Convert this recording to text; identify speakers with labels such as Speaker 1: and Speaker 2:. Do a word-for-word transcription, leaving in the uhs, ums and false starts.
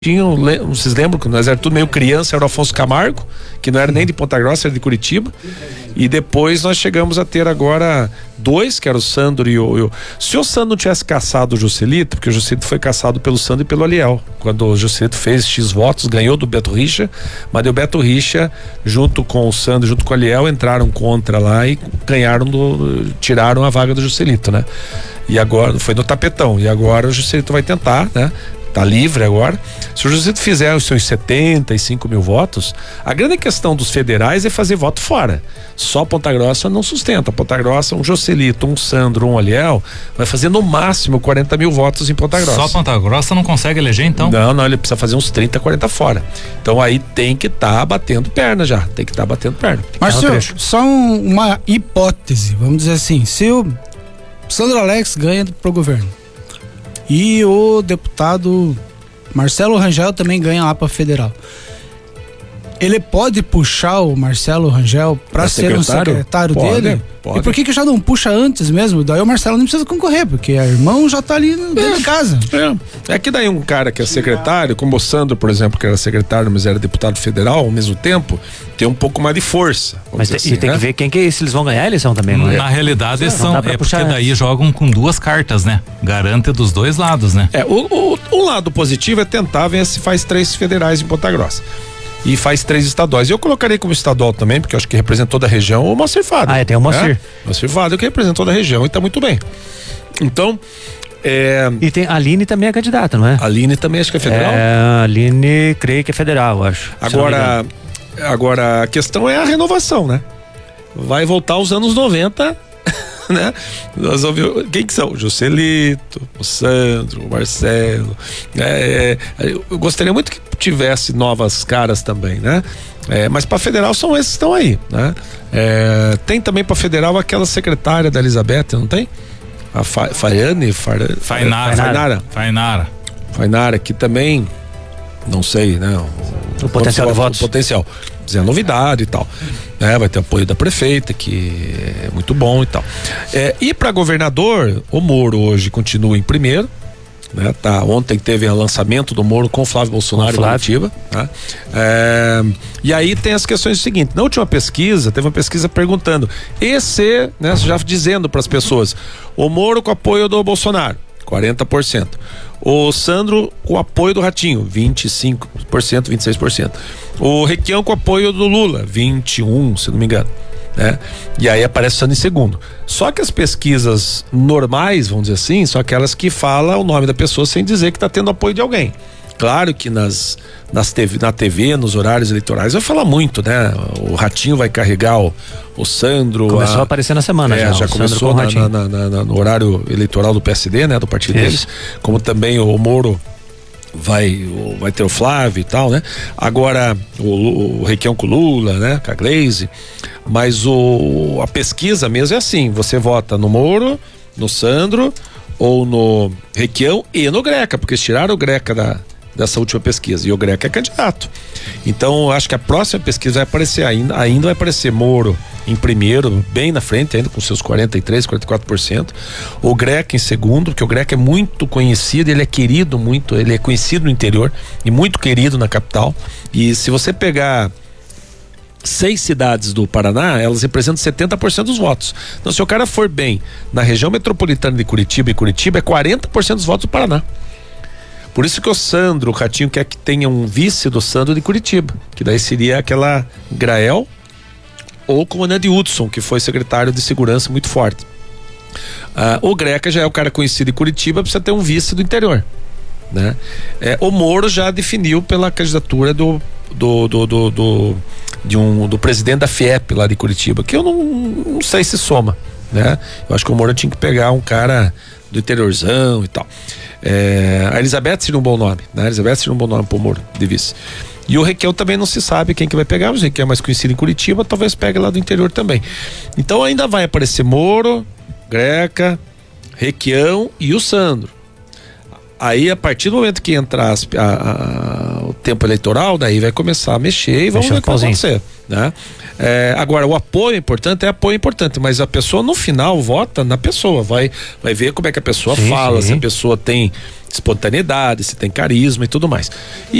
Speaker 1: Tinham, vocês lembram que nós era tudo meio criança, era o Afonso Camargo, que não era nem de Ponta Grossa, era de Curitiba, e depois nós chegamos a ter agora dois, que era o Sandro e o, e o... se o Sandro não tivesse caçado o Juscelito, porque o Juscelito foi caçado pelo Sandro e pelo Aliel, quando o Juscelito fez X votos, ganhou do Beto Richa, mas o Beto Richa, junto com o Sandro, junto com o Aliel, entraram contra lá e ganharam, do, tiraram a vaga do Juscelito, né? E agora, foi no tapetão, e agora o Juscelito vai tentar, né? Tá livre agora. Se o Juscelito fizer os seus setenta e cinco mil votos, a grande questão dos federais é fazer voto fora. Só Ponta Grossa não sustenta. Ponta Grossa, um Juscelito, um Sandro, um Aliel, vai fazer no máximo quarenta mil votos em Ponta Grossa.
Speaker 2: Só Ponta Grossa não consegue eleger, então?
Speaker 1: Não, não, ele precisa fazer uns trinta, quarenta fora. Então aí tem que estar tá batendo perna já. Tem que estar tá batendo perna.
Speaker 3: Marcelo, só um, uma hipótese, vamos dizer assim, se o Sandro Alex ganha pro governo e o deputado Marcelo Rangel também ganha lá para federal, ele pode puxar o Marcelo Rangel para ser um secretário
Speaker 1: pode,
Speaker 3: dele?
Speaker 1: Pode.
Speaker 3: E por que que já não puxa antes mesmo? Daí o Marcelo não precisa concorrer, porque o irmão já tá ali dentro é, de casa.
Speaker 1: É. é que daí um cara que é secretário, como o Sandro, por exemplo, que era secretário, mas era deputado federal ao mesmo tempo, tem um pouco mais de força.
Speaker 4: Mas tem,
Speaker 1: assim,
Speaker 4: e tem
Speaker 1: né?
Speaker 4: que ver quem que é, se eles vão ganhar a eleição também, não é?
Speaker 2: Na realidade,
Speaker 4: não,
Speaker 2: são,
Speaker 4: não
Speaker 2: é
Speaker 4: puxar
Speaker 2: porque daí
Speaker 4: antes.
Speaker 2: jogam com duas cartas, né? Garante dos dois lados, né?
Speaker 1: É, o, o, o lado positivo é tentar ver se faz três federais em Ponta Grossa. E faz três estaduais. Eu colocarei como estadual também, porque eu acho que representa toda a região, o Moacir Fado.
Speaker 4: Ah, é, tem o Moacir.
Speaker 1: É? Moacir Fado, que representa toda a região e tá muito bem. Então, é...
Speaker 4: E tem a Aline também é candidata, não é?
Speaker 1: A Aline também acho que é federal?
Speaker 4: É, a Aline creio que é federal, eu acho.
Speaker 1: Agora, agora a questão é a renovação, né? Vai voltar aos anos noventa, né? Nós ouvimos, quem que são? O Juscelito, o Sandro, o Marcelo. É, eu gostaria muito que tivesse novas caras também, né? É, mas para federal são esses que estão aí, né? É, tem também para federal aquela secretária da Elizabeth, não tem? A Fa, Faiane, Fa,
Speaker 2: Fainara.
Speaker 1: Fainara.
Speaker 2: Fainara.
Speaker 1: Fainara, que também, não sei, né?
Speaker 4: O, o potencial de votos.
Speaker 1: O potencial. É novidade e tal, né? Vai ter apoio da prefeita, que é muito bom e tal. É, e para governador, o Moro hoje continua em primeiro, né? Tá, ontem teve o lançamento do Moro com o Flávio Bolsonaro em Curitiba, tá? É, e aí tem as questões seguintes. Na última pesquisa, teve uma pesquisa perguntando, esse, né, já dizendo para as pessoas, o Moro com apoio do Bolsonaro, quarenta por cento. O Sandro com apoio do Ratinho, vinte e cinco por cento, vinte e seis por cento. O Requião com apoio do Lula, vinte e um por cento, se não me engano, né? E aí aparece o Sandro em segundo. Só que as pesquisas normais, vamos dizer assim, são aquelas que falam o nome da pessoa sem dizer que está tendo apoio de alguém. Claro que nas, nas T V, na T V, nos horários eleitorais, vai falar muito, né? O Ratinho vai carregar o, o Sandro.
Speaker 4: Começou a,
Speaker 1: a
Speaker 4: aparecer na semana,
Speaker 1: é,
Speaker 4: já.
Speaker 1: Já começou na, na, na, na, no horário eleitoral do P S D, né? Do partido Isso. deles. Como também o Moro vai, vai ter o Flávio e tal, né? Agora o, o Requião com o Lula, né? Com a Gleisi. Mas o, a pesquisa mesmo é assim: você vota no Moro, no Sandro ou no Requião e no Greca, porque eles tiraram o Greca da dessa última pesquisa, e o Greca é candidato. Então, eu acho que a próxima pesquisa vai aparecer ainda, ainda vai aparecer Moro em primeiro, bem na frente, ainda com seus quarenta e três, quarenta e quatro por cento. O Greca em segundo, porque o Greca é muito conhecido, ele é querido muito, ele é conhecido no interior e muito querido na capital. E se você pegar seis cidades do Paraná, elas representam setenta por cento dos votos. Então, se o cara for bem na região metropolitana de Curitiba, e Curitiba é quarenta por cento dos votos do Paraná. Por isso que o Sandro, o Ratinho, quer que tenha um vice do Sandro de Curitiba, que daí seria aquela Grael ou o comandante Hudson, que foi secretário de segurança muito forte. Ah, o Greca já é o cara conhecido em Curitiba, precisa ter um vice do interior, né? É, o Moro já definiu pela candidatura do do, do, do, do, de um, do presidente da Fiep lá de Curitiba, que eu não, não sei se soma, né? Eu acho que o Moro tinha que pegar um cara do interiorzão e tal. É, a Elizabeth seria um bom nome, né? A Elizabeth seria um bom nome pro Moro de vice. E o Requião também não se sabe quem que vai pegar, mas o Requião é mais conhecido em Curitiba, talvez pegue lá do interior também. Então ainda vai aparecer Moro, Greca, Requião e o Sandro. Aí, a partir do momento que entrar as, a, a, tempo eleitoral, daí vai começar a mexer e vamos
Speaker 4: Mexer
Speaker 1: ver o que vai acontecer, né? É, agora, o apoio é importante, é apoio importante, mas a pessoa no final vota na pessoa, vai, vai ver como é que a pessoa
Speaker 4: Sim,
Speaker 1: fala,
Speaker 4: sim.
Speaker 1: se a pessoa tem espontaneidade, se tem carisma e tudo mais. E